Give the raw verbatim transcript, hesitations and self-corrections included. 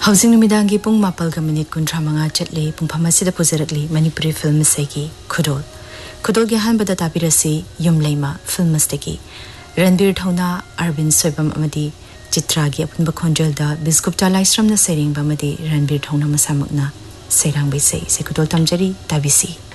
housing नुमिदांगी पुंग मापल का minute कुंट्रा मंगा चटले पुंग फमासिदा पुजरकली मणिपुरी फिल्म सेगी खुदोल खुदोल के हान बदा तापिरसी युमलेमा फिल्म मस्तेगी रणबीर ठौना अरविंद सोइबम अमदी चित्रागी अपुनबा खोंजलदा बिस्कुप्ता लाइस्रमना सेरिंग बमदी रणबीर ठौना मसामकना सेरांग बैसे से खुदोल तमजरी ताबिसी